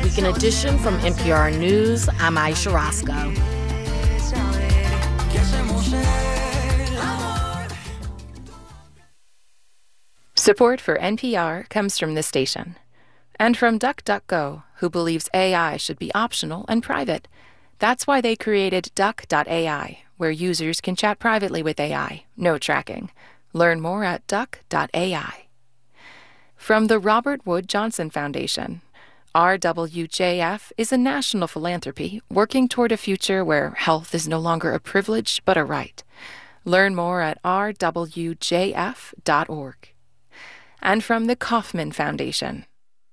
Weekend Edition from NPR News. I'm Aisha Roscoe. Support for NPR comes from this station and from DuckDuckGo, who believes AI should be optional and private. That's why they created Duck.ai, where users can chat privately with AI, no tracking. Learn more at Duck.ai. From the Robert Wood Johnson Foundation, RWJF is a national philanthropy working toward a future where health is no longer a privilege but a right. Learn more at rwjf.org. And from the Kauffman Foundation.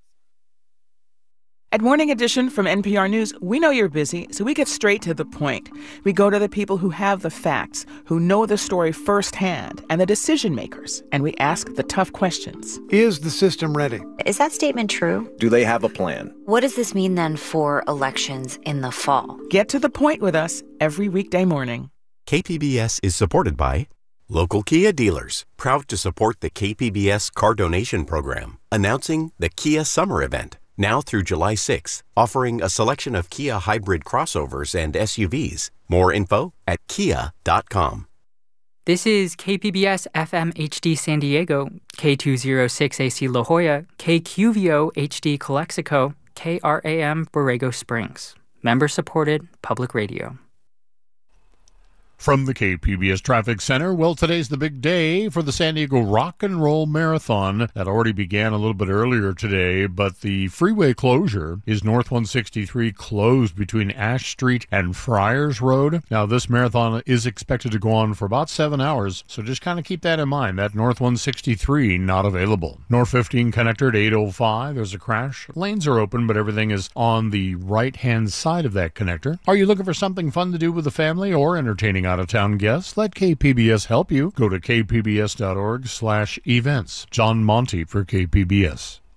At Morning Edition from NPR News, we know you're busy, so we get straight to the point. We go to the people who have the facts, who know the story firsthand, and the decision makers, and we ask the tough questions. Is the system ready? Is that statement true? Do they have a plan? What does this mean then for elections in the fall? Get to the point with us every weekday morning. KPBS is supported by local Kia dealers, proud to support the KPBS Car Donation Program, announcing the Kia Summer Event. Now through July 6th, offering a selection of Kia hybrid crossovers and SUVs. More info at kia.com. This is KPBS FM HD San Diego, K206AC La Jolla, KQVO HD Calexico, KRAM Borrego Springs. Member-supported public radio. From the KPBS Traffic Center, well, today's the big day for the San Diego Rock and Roll Marathon. That already began a little bit earlier today, but the freeway closure is North 163 closed between Ash Street and Friars Road. Now, this marathon is expected to go on for about 7 hours, so just kind of keep that in mind. That North 163 not available. North 15 connector at 805, there's a crash. Lanes are open, but everything is on the right-hand side of that connector. Are you looking for something fun to do with the family or entertaining out-of-town guests? Let KPBS help you. Go to kpbs.org/events. John Monty for KPBS.